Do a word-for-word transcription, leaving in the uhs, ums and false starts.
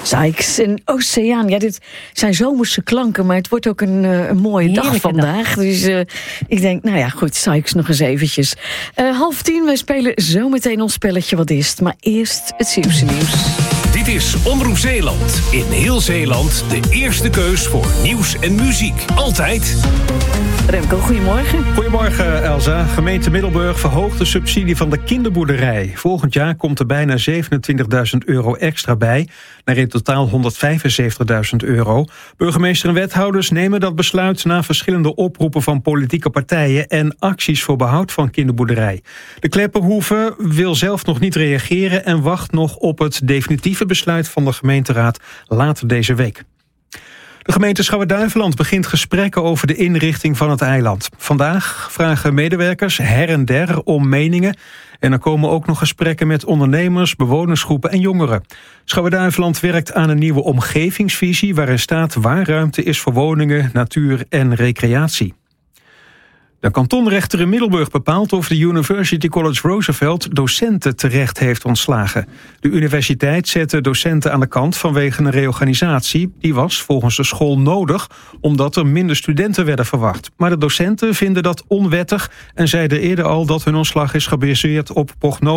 Sykes en Oceaan. Ja, dit zijn zomerse klanken, maar het wordt ook een, uh, een mooie Heerlijke dag vandaag. Dag. Dus uh, ik denk, nou ja, goed, Sykes nog eens eventjes. Uh, half tien, wij spelen zometeen ons spelletje Wat is het? Maar eerst het Zeeuwse nieuws. Dit is Omroep Zeeland. In heel Zeeland de eerste keus voor nieuws en muziek. Altijd. Remco, goedemorgen. Goedemorgen, Elsa. Gemeente Middelburg verhoogt de subsidie van de kinderboerderij. Volgend jaar komt er bijna zevenentwintigduizend euro extra bij, naar in totaal honderdvijfenzeventigduizend euro. Burgemeester en wethouders nemen dat besluit na verschillende oproepen van politieke partijen en acties voor behoud van kinderboerderij. De Klepperhoeve wil zelf nog niet reageren en wacht nog op het definitieve besluit van de gemeenteraad later deze week. De gemeente Schouwen-Duiveland begint gesprekken over de inrichting van het eiland. Vandaag vragen medewerkers her en der om meningen. En er komen ook nog gesprekken met ondernemers, bewonersgroepen en jongeren. Schouwen-Duiveland werkt aan een nieuwe omgevingsvisie waarin staat waar ruimte is voor woningen, natuur en recreatie. De kantonrechter in Middelburg bepaalt of de University College Roosevelt docenten terecht heeft ontslagen. De universiteit zette docenten aan de kant vanwege een reorganisatie. Die was volgens de school nodig, omdat er minder studenten werden verwacht. Maar de docenten vinden dat onwettig en zeiden eerder al dat hun ontslag is gebaseerd op prognose.